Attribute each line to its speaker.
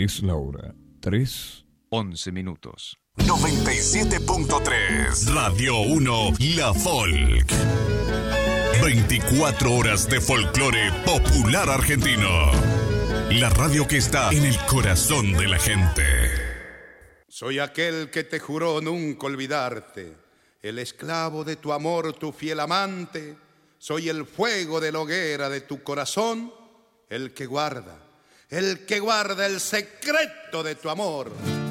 Speaker 1: Es la hora
Speaker 2: 3:11.
Speaker 3: 97.3 Radio 1 La Folk. 24 horas de folclore popular argentino. La radio que está en el corazón de la gente.
Speaker 4: Soy aquel que te juró nunca olvidarte, el esclavo de tu amor, tu fiel amante. Soy el fuego de la hoguera de tu corazón, el que guarda el secreto de tu amor.